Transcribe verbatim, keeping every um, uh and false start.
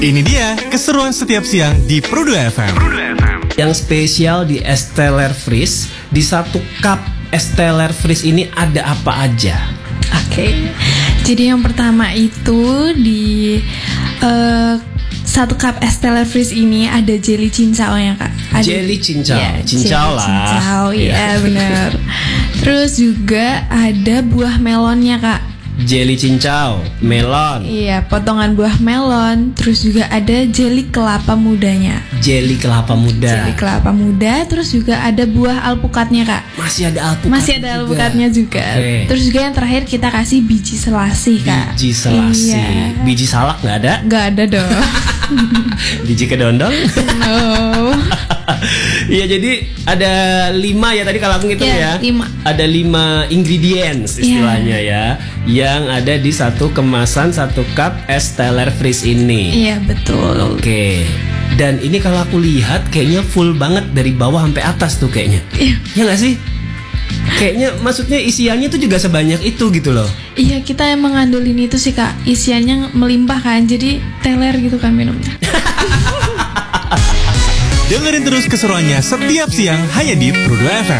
Ini dia keseruan setiap siang di Prudu F M. Yang spesial di Esteller Freeze, di satu cup Esteller Freeze ini ada apa aja? Oke, okay. Jadi yang pertama itu di uh, satu cup Esteller Freeze ini ada jelly cincau ya kak. Ada, jelly cincau, ya, cincau jelly lah. Cincau, iya yeah. benar. Terus juga ada buah melonnya kak. Jelly cincau, melon. Iya, potongan buah melon. Terus juga ada jelly kelapa mudanya. Jelly kelapa muda. Jelly kelapa muda. Terus juga ada buah alpukatnya kak. Masih ada alpukat. Masih ada juga. alpukatnya juga. Okay. Terus juga yang terakhir kita kasih biji selasih kak. Biji selasih. Iya. Biji salak nggak ada? Nggak ada dong. Biji kedondong? No. Iya, jadi ada lima ya tadi kalau aku ngitung yeah, ya. Lima. Ada lima ingredients istilahnya yeah. ya, yang ada di satu kemasan satu cup Esteller Freeze ini. Iya yeah, betul. Oke. Okay. Dan ini kalau aku lihat kayaknya full banget dari bawah sampai atas tuh kayaknya. Iya. Yeah. Ya nggak sih? Kayaknya maksudnya isiannya tuh juga sebanyak itu gitu loh. Iya, kita emang ngandalin itu sih kak. Isiannya melimpah kan, jadi teler gitu kan minumnya. Dengerin terus keseruannya setiap siang hanya di Prudu F M.